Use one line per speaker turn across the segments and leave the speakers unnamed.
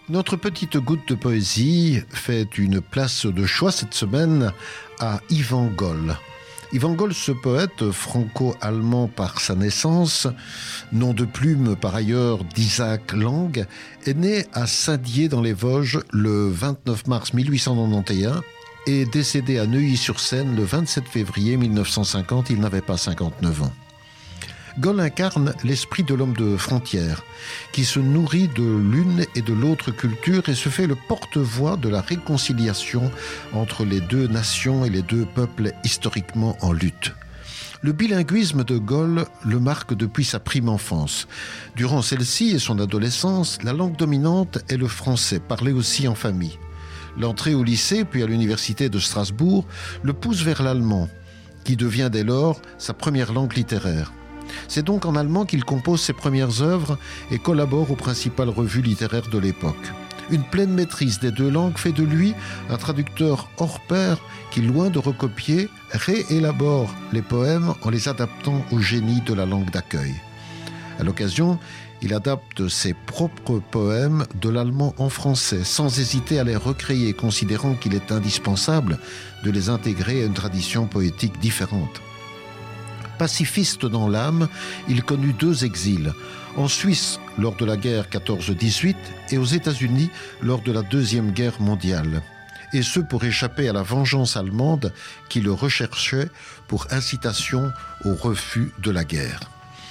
Notre petite goutte de poésie fait une place de choix cette semaine à Ivan Goll. Ivan Goll, ce poète franco-allemand par sa naissance, nom de plume par ailleurs d'Isaac Lang, est né à Saint-Dié dans les Vosges le 29 mars 1891 et décédé à Neuilly-sur-Seine le 27 février 1950. Il n'avait pas 59 ans. Goll incarne l'esprit de l'homme de frontière, qui se nourrit de l'une et de l'autre culture et se fait le porte-voix de la réconciliation entre les deux nations et les deux peuples historiquement en lutte. Le bilinguisme de Goll le marque depuis sa prime enfance. Durant celle-ci et son adolescence, la langue dominante est le français, parlé aussi en famille. L'entrée au lycée, puis à l'université de Strasbourg, le pousse vers l'allemand, qui devient dès lors sa première langue littéraire. C'est donc en allemand qu'il compose ses premières œuvres et collabore aux principales revues littéraires de l'époque. Une pleine maîtrise des deux langues fait de lui un traducteur hors pair qui, loin de recopier, réélabore les poèmes en les adaptant au génie de la langue d'accueil. À l'occasion, il adapte ses propres poèmes de l'allemand en français, sans hésiter à les recréer, considérant qu'il est indispensable de les intégrer à une tradition poétique différente. Pacifiste dans l'âme, il connut 2 exils, en Suisse lors de la guerre 14-18 et aux États-Unis lors de la Deuxième Guerre mondiale. Et ce pour échapper à la vengeance allemande qui le recherchait pour incitation au refus de la guerre.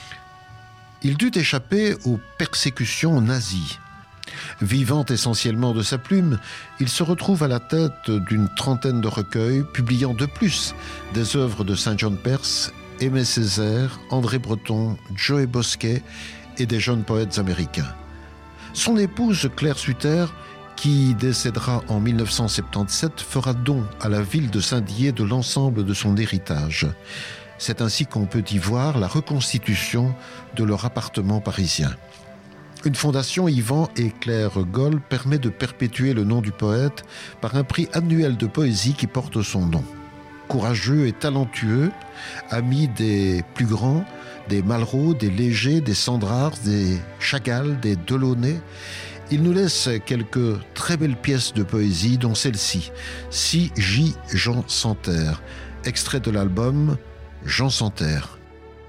Il dut échapper aux persécutions nazies. Vivant essentiellement de sa plume, il se retrouve à la tête d'une trentaine de recueils, publiant de plus des œuvres de Saint-John Perse, Aimé Césaire, André Breton, Joe Bosquet et des jeunes poètes américains. Son épouse Claire Sutter, qui décédera en 1977, fera don à la ville de Saint-Dié de l'ensemble de son héritage. C'est ainsi qu'on peut y voir la reconstitution de leur appartement parisien. Une fondation Ivan et Claire Goll permet de perpétuer le nom du poète par un prix annuel de poésie qui porte son nom. Courageux et talentueux, ami des plus grands, des Malraux, des Léger, des Sandrars, des Chagall, des Delaunay, il nous laisse quelques très belles pièces de poésie, dont celle-ci, Si J. Jean Santerre, extrait de l'album Jean Santerre.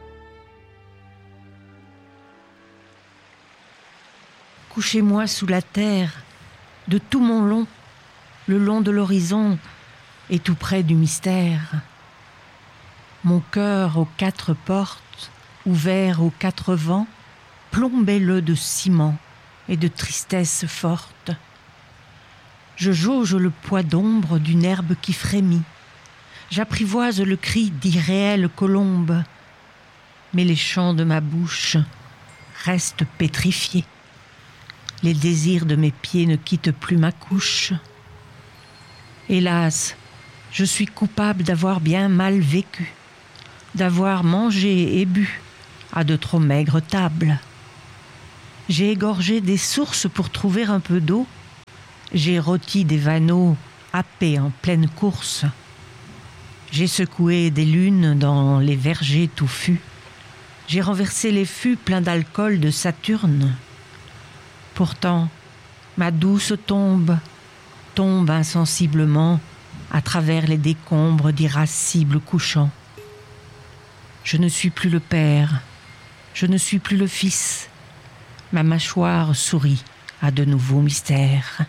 Couchez-moi sous la terre, de tout mon long, le long de l'horizon, et tout près du mystère. Mon cœur aux 4 portes, ouvert aux 4 vents, plombez-le de ciment et de tristesse forte. Je jauge le poids d'ombre d'une herbe qui frémit. J'apprivoise le cri d'irréelles colombes, mais les chants de ma bouche restent pétrifiés. Les désirs de mes pieds ne quittent plus ma couche. Hélas, je suis coupable d'avoir bien mal vécu, d'avoir mangé et bu à de trop maigres tables. J'ai égorgé des sources pour trouver un peu d'eau. J'ai rôti des vanneaux happés en pleine course. J'ai secoué des lunes dans les vergers touffus. J'ai renversé les fûts pleins d'alcool de Saturne. Pourtant, ma douce tombe insensiblement à travers les décombres d'irascibles couchants. Je ne suis plus le père, je ne suis plus le fils. Ma mâchoire sourit à de nouveaux mystères.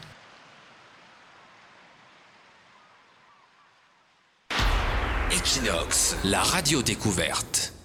Equinox, la radio découverte.